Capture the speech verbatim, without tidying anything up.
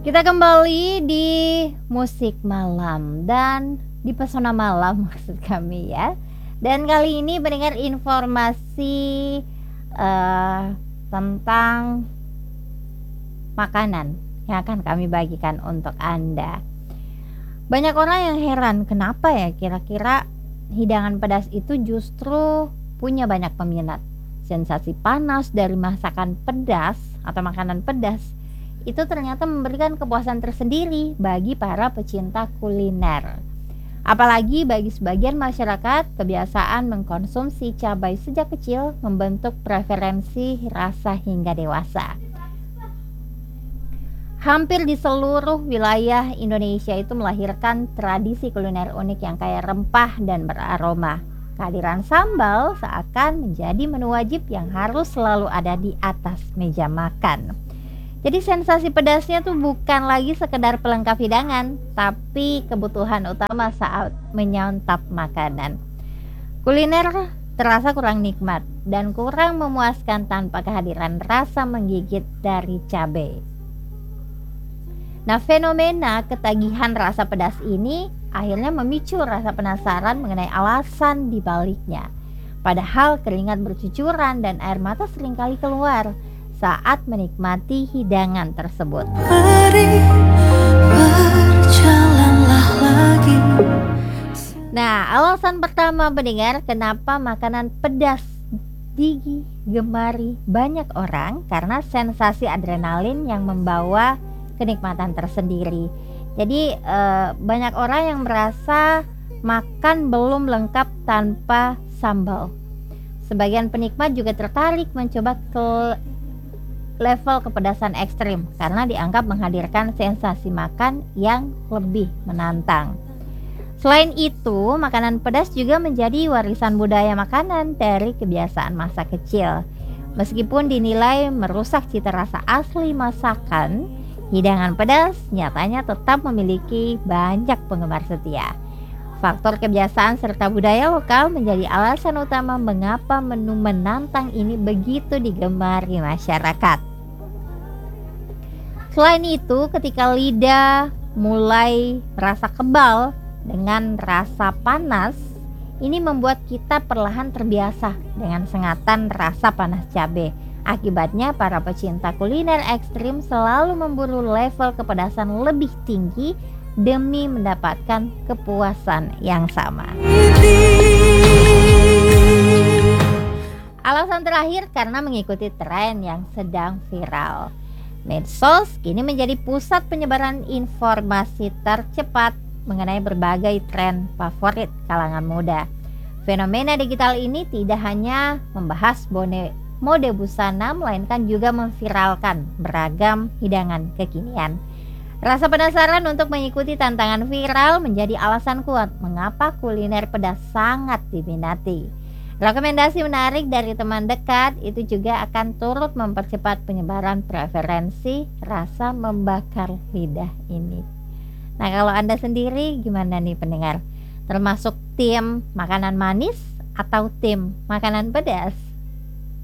Kita kembali di musik malam dan di pesona malam maksud kami ya. Dan kali ini mendengar informasi uh, tentang makanan yang akan kami bagikan untuk Anda. Banyak orang yang heran kenapa ya kira-kira hidangan pedas itu justru punya banyak peminat. Sensasi panas dari masakan pedas atau makanan pedas itu ternyata memberikan kepuasan tersendiri bagi para pecinta kuliner. Apalagi bagi sebagian masyarakat, kebiasaan mengkonsumsi cabai sejak kecil membentuk preferensi rasa hingga dewasa. Hampir di seluruh wilayah Indonesia itu melahirkan tradisi kuliner unik yang kaya rempah dan beraroma. Kehadiran sambal seakan menjadi menu wajib yang harus selalu ada di atas meja makan. Jadi sensasi pedasnya tuh bukan lagi sekedar pelengkap hidangan, tapi kebutuhan utama saat menyantap makanan. Kuliner terasa kurang nikmat dan kurang memuaskan tanpa kehadiran rasa menggigit dari cabai. Nah, fenomena ketagihan rasa pedas ini akhirnya memicu rasa penasaran mengenai alasan di baliknya. Padahal keringat bercucuran dan air mata seringkali keluar saat menikmati hidangan tersebut. Mari berjalanlah lagi. Nah, alasan pertama pendengar kenapa makanan pedas digemari banyak orang karena sensasi adrenalin yang membawa kenikmatan tersendiri. Jadi eh, banyak orang yang merasa makan belum lengkap tanpa sambal. Sebagian penikmat juga tertarik mencoba ke level kepedasan ekstrim karena dianggap menghadirkan sensasi makan yang lebih menantang. Selain itu, makanan pedas juga menjadi warisan budaya makanan dari kebiasaan masa kecil. Meskipun dinilai merusak cita rasa asli masakan, hidangan pedas nyatanya tetap memiliki banyak penggemar setia. Faktor kebiasaan serta budaya lokal menjadi alasan utama mengapa menu menantang ini begitu digemari masyarakat. Selain itu, ketika lidah mulai merasa kebal dengan rasa panas, ini membuat kita perlahan terbiasa dengan sengatan rasa panas cabai. Akibatnya, para pecinta kuliner ekstrim selalu memburu level kepedasan lebih tinggi demi mendapatkan kepuasan yang sama. Alasan terakhir karena mengikuti tren yang sedang viral. Medsos kini menjadi pusat penyebaran informasi tercepat mengenai berbagai tren favorit kalangan muda. Fenomena digital ini tidak hanya membahas bone mode busana, melainkan juga memviralkan beragam hidangan kekinian. Rasa penasaran untuk mengikuti tantangan viral menjadi alasan kuat mengapa kuliner pedas sangat diminati. Rekomendasi menarik dari teman dekat itu juga akan turut mempercepat penyebaran preferensi rasa membakar lidah ini. Nah, kalau Anda sendiri gimana nih pendengar? Termasuk tim makanan manis atau tim makanan pedas?